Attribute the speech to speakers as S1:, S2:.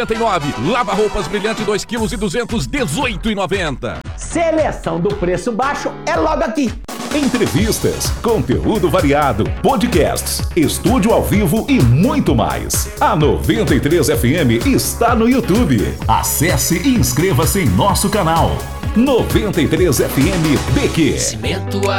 S1: Lava-roupas brilhante 2 kg e 218,90.
S2: Seleção do preço baixo é logo aqui.
S3: Entrevistas, conteúdo variado, podcasts, estúdio ao vivo e muito mais. A 93 FM está no YouTube. Acesse e inscreva-se em nosso canal. 93 FM BQ.
S4: Cimento